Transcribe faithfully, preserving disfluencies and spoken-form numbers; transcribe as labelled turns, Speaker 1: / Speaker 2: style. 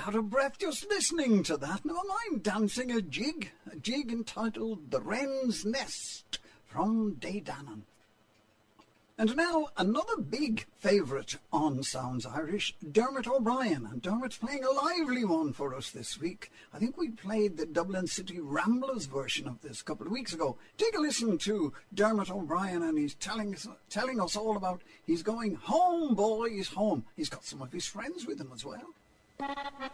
Speaker 1: out of breath just listening to that. Now I'm dancing a jig, a jig entitled The Wren's Nest from Daydanon. And now another big favourite on Sounds Irish, Dermot O'Brien. And Dermot's playing a lively one for us this week. I think we played the Dublin City Ramblers version of this a couple of weeks ago. Take a listen to Dermot O'Brien, and he's telling us, telling us all about he's going home, boys, home. He's got some of his friends with him as well.